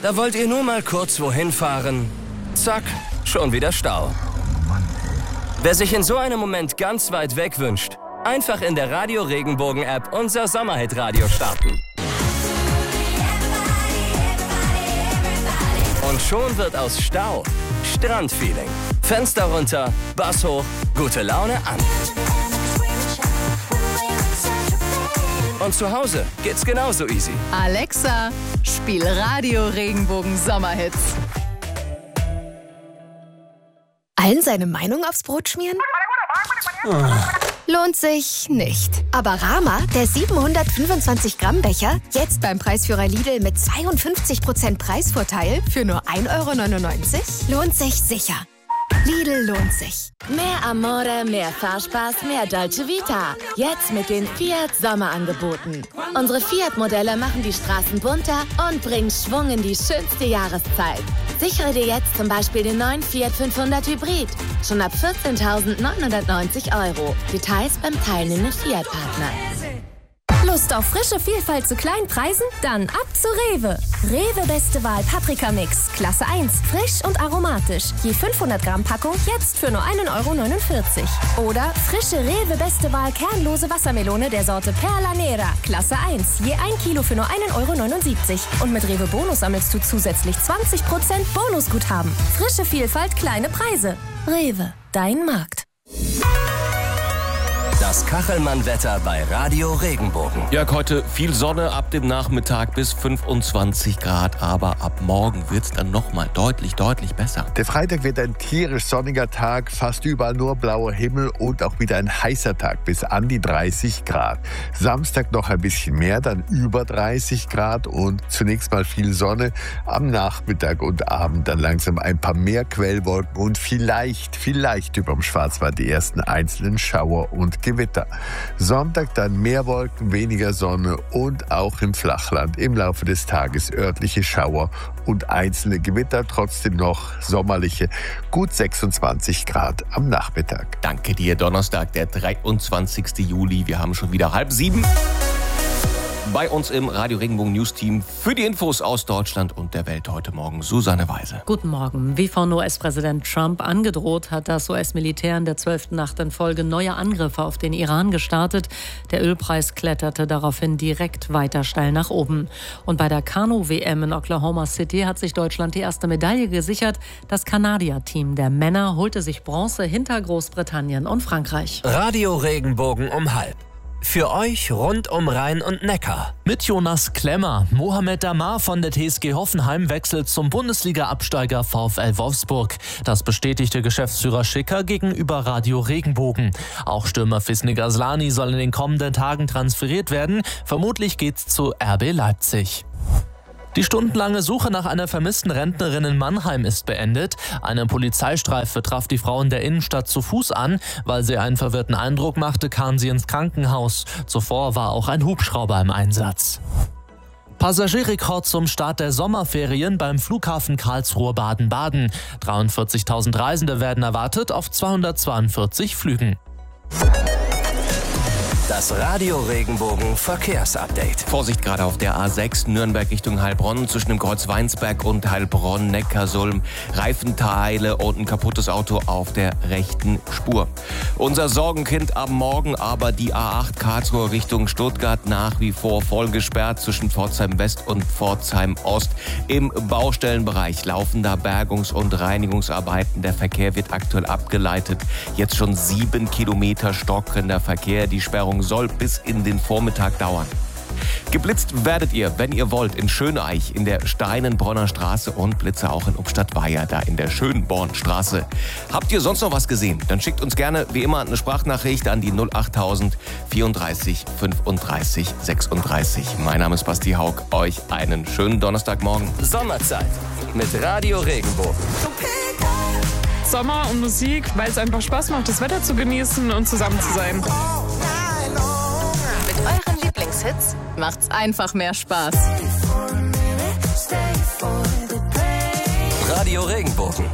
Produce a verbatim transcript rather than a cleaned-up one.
Da wollt ihr nur mal kurz wohin fahren. Zack, schon wieder Stau. Wer sich in so einem Moment ganz weit weg wünscht, einfach in der Radio Regenbogen App unser Sommerhit-Radio starten. Und schon wird aus Stau Strandfeeling. Fenster runter, Bass hoch, gute Laune an. Und zu Hause geht's genauso easy. Alexa, spiel Radio Regenbogen Sommerhits. Allen seine Meinung aufs Brot schmieren? Lohnt sich nicht. Aber Rama, der siebenhundertfünfundzwanzig Gramm Becher, jetzt beim Preisführer Lidl mit zweiundfünfzig Prozent Preisvorteil für nur ein Euro neunundneunzig, lohnt sich sicher. Lidl lohnt sich. Mehr Amore, mehr Fahrspaß, mehr Dolce Vita. Jetzt mit den Fiat Sommerangeboten. Unsere Fiat-Modelle machen die Straßen bunter und bringen Schwung in die schönste Jahreszeit. Sichere dir jetzt zum Beispiel den neuen Fiat fünfhundert Hybrid. Schon ab vierzehntausendneunhundertneunzig Euro. Details beim teilnehmenden Fiat-Partner. Lust auf frische Vielfalt zu kleinen Preisen? Dann ab zu Rewe. Rewe Beste Wahl Paprika-Mix. Klasse eins. Frisch und aromatisch. Je fünfhundert Gramm Packung jetzt für nur ein Euro neunundvierzig. Oder frische Rewe Beste Wahl kernlose Wassermelone der Sorte Perla Nera. Klasse eins. Je ein Kilo für nur ein Euro neunundsiebzig. Und mit Rewe Bonus sammelst du zusätzlich zwanzig Prozent Bonusguthaben. Frische Vielfalt, kleine Preise. Rewe, dein Markt. Das Kachelmann-Wetter bei Radio Regenbogen. Ja, heute viel Sonne, ab dem Nachmittag bis fünfundzwanzig Grad, aber ab morgen wird es dann nochmal deutlich, deutlich besser. Der Freitag wird ein tierisch sonniger Tag, fast überall nur blauer Himmel und auch wieder ein heißer Tag bis an die dreißig Grad. Samstag noch ein bisschen mehr, dann über dreißig Grad und zunächst mal viel Sonne. Am Nachmittag und Abend dann langsam ein paar mehr Quellwolken und vielleicht, vielleicht überm Schwarzwald die ersten einzelnen Schauer und Gewitter. Sonntag dann mehr Wolken, weniger Sonne und auch im Flachland im Laufe des Tages örtliche Schauer und einzelne Gewitter, trotzdem noch sommerliche, gut sechsundzwanzig Grad am Nachmittag. Danke dir, Donnerstag, der dreiundzwanzigste Juli. Wir haben schon wieder halb sieben. Bei uns im Radio Regenbogen News Team für die Infos aus Deutschland und der Welt heute Morgen Susanne Weise. Guten Morgen. Wie von U S-Präsident Trump angedroht, hat das U S-Militär in der zwölften Nacht in Folge neue Angriffe auf den Iran gestartet. Der Ölpreis kletterte daraufhin direkt weiter steil nach oben. Und bei der Kanu-W M in Oklahoma City hat sich Deutschland die erste Medaille gesichert. Das Kanadier-Team der Männer holte sich Bronze hinter Großbritannien und Frankreich. Radio Regenbogen um halb. Für euch rund um Rhein und Neckar. Mit Jonas Klemmer. Mohamed Damar von der T S G Hoffenheim wechselt zum Bundesliga-Absteiger VfL Wolfsburg. Das bestätigte Geschäftsführer Schicker gegenüber Radio Regenbogen. Auch Stürmer Fisnik Aslani soll in den kommenden Tagen transferiert werden. Vermutlich geht's zu R B Leipzig. Die stundenlange Suche nach einer vermissten Rentnerin in Mannheim ist beendet. Eine Polizeistreife traf die Frau in der Innenstadt zu Fuß an. Weil sie einen verwirrten Eindruck machte, kam sie ins Krankenhaus. Zuvor war auch ein Hubschrauber im Einsatz. Passagierrekord zum Start der Sommerferien beim Flughafen Karlsruhe Baden-Baden. dreiundvierzigtausend Reisende werden erwartet auf zweihundertzweiundvierzig Flügen. Das Radio Regenbogen Verkehrsupdate. Vorsicht gerade auf der A sechs Nürnberg Richtung Heilbronn zwischen dem Kreuz Weinsberg und Heilbronn, Neckarsulm. Reifenteile und ein kaputtes Auto auf der rechten Spur. Unser Sorgenkind am Morgen aber die A acht Karlsruhe Richtung Stuttgart nach wie vor voll gesperrt zwischen Pforzheim West und Pforzheim Ost. Im Baustellenbereich laufender Bergungs- und Reinigungsarbeiten. Der Verkehr wird aktuell abgeleitet. Jetzt schon sieben Kilometer stockender Verkehr. Die Sperrung soll bis in den Vormittag dauern. Geblitzt werdet ihr, wenn ihr wollt, in Schöneich, in der Steinenbronner Straße und Blitze auch in Obstadt-Weiher, da in der Schönbornstraße. Habt ihr sonst noch was gesehen? Dann schickt uns gerne, wie immer, eine Sprachnachricht an die null achttausend vierunddreißig fünfunddreißig sechsunddreißig. Mein Name ist Basti Haug. Euch einen schönen Donnerstagmorgen. Sommerzeit mit Radio Regenbogen. Sommer und Musik, weil es einfach Spaß macht, das Wetter zu genießen und zusammen zu sein. Mit euren Lieblingshits macht's einfach mehr Spaß. Radio Regenbogen.